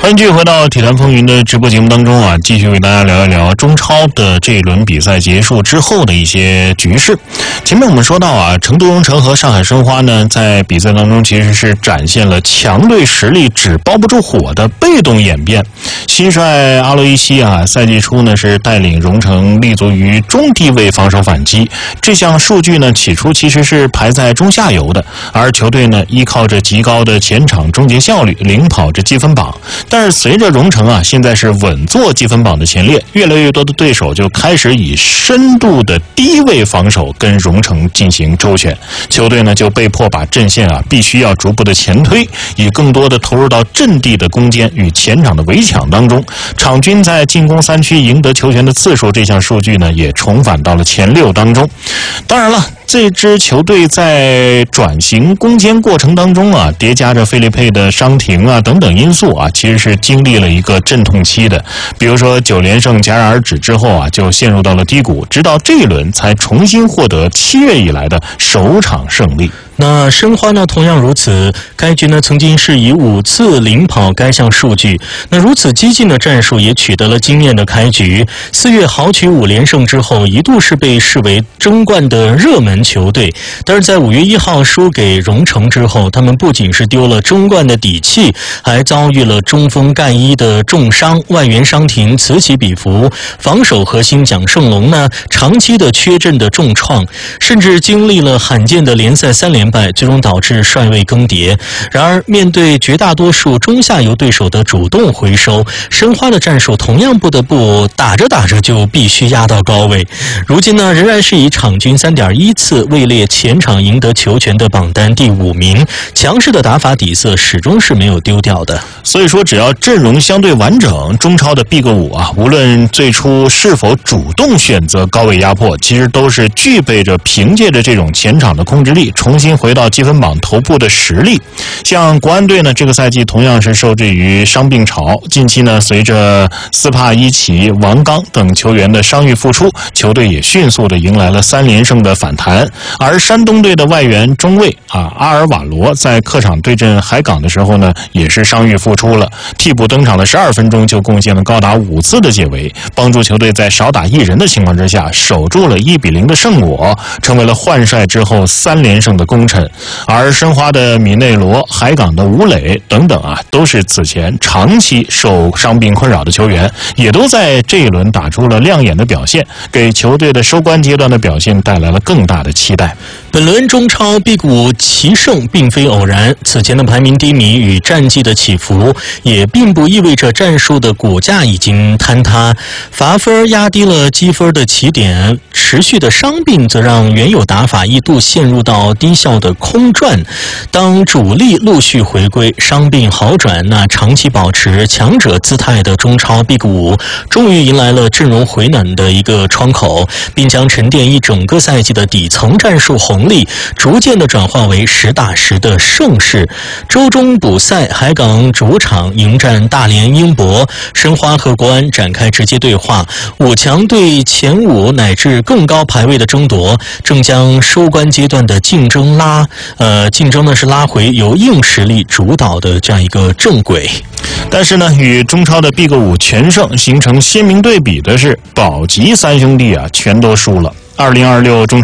欢迎继续回到体坛风云的直播节目当中啊，继续为大家聊一聊中超的这一轮比赛结束之后的一些局势。前面我们说到啊，成都蓉城和上海申花呢，在比赛当中其实是展现了强队实力只包不住火的被动演变。新帅阿洛伊西啊，赛季初呢是带领蓉城立足于中低位防守反击，这项数据呢起初其实是排在中下游的，而球队呢依靠着极高的前场终结效率领跑着积分榜。但是随着蓉城啊现在是稳坐积分榜的前列，越来越多的对手就开始以深度的低位防守跟蓉城进行周旋，球队呢就被迫把阵线啊必须要逐步的前推，以更多的投入到阵地的攻坚与前场的围抢当中。场均在进攻3区赢得球权的次数，这项数据呢也重返到了前6当中。当然了，这支球队在转型攻坚过程当中啊，叠加着费利佩的伤停啊等等因素啊，其实是经历了一个阵痛期的。比如说9连胜戛然而止之后啊，就陷入到了低谷，直到这一轮才重新获得7月以来的首场胜利。 那申花呢，同样如此。该局呢，曾经是以5次领跑该项数据。那如此激进的战术也取得了惊艳的开局。4月豪取5连胜之后，一度是被视为争冠的热门球队。但是在5月1号输给蓉城之后，他们不仅是丢了争冠的底气，还遭遇了中锋干一的重伤，外援伤停此起彼伏，防守核心蒋胜龙呢，长期的缺阵的重创，甚至经历了罕见的联赛3连败，最终导致帅位更迭。然而面对绝大多数中下游对手的主动回收，申花的战术同样不得不打着打着就必须压到高位。如今呢，仍然是以场均3.1次位列前场赢得球权的榜单第5名，强势的打法底色始终是没有丢掉的。 所以说只要阵容相对完整，中超的 BIG5啊，无论最初是否主动选择高位压迫，其实都是具备着凭借着这种前场的控制力重新回到积分榜头部的实力。像国安队呢，这个赛季同样是受制于伤病潮，近期呢随着斯帕伊奇、王刚等球员的伤愈复出，球队也迅速的迎来了3连胜的反弹。而山东队的外援中卫阿尔瓦罗在客场对阵海港的时候呢，也是伤愈复出了，替补登场的12分钟就贡献了高达5次的解围，帮助球队在少打1人的情况之下守住了1-0的胜果，成为了换帅之后3连胜的功臣。而申花的米内罗、海港的吴磊等等啊，都是此前长期受伤病困扰的球员，也都在这一轮打出了亮眼的表现，给球队的收官阶段的表现带来了更大的期待。 本轮中超 BIG5奇胜并非偶然，此前的排名低迷与战绩的起伏，也并不意味着战术的骨架已经坍塌。罚分压低了积分的起点，持续的伤病则让原有打法一度陷入到低效的空转。当主力陆续回归，伤病好转，那长期保持强者姿态的中超 BIG5终于迎来了阵容回暖的一个窗口，并将沉淀一整个赛季的底层战术红利逐渐的转化为实打实的盛世。周中补赛，海港主场迎战大连英博，申花和国安展开直接对话，5强对前5乃至更高排位的争夺，正将收官阶段的竞争呢是拉回由硬实力主导的这样一个正轨。 但是呢，与中超的 BIG5全胜形成鲜明对比的是，保级3兄弟啊全都输了。2026中